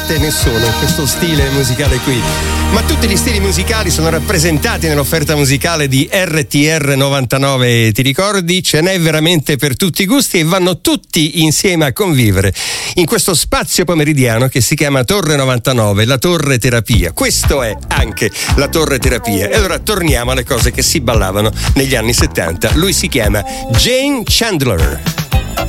forte nessuno in questo stile musicale qui, ma tutti gli stili musicali sono rappresentati nell'offerta musicale di RTR 99. Ti ricordi? Ce n'è veramente per tutti i gusti e vanno tutti insieme a convivere in questo spazio pomeridiano che si chiama Torre 99, la Torre Terapia. Questo è anche la Torre Terapia. E allora torniamo alle cose che si ballavano negli anni 70. Lui si chiama Gene Chandler.